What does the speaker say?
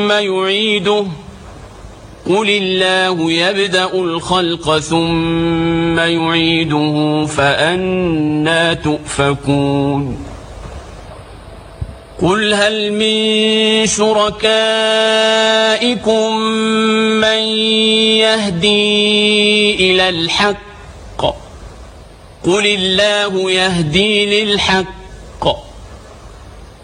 ثم يعيده قل الله يبدأ الخلق ثم يعيده فأنى تؤفكون قل هل من شركائكم من يهدي إلى الحق قل الله يهدي للحق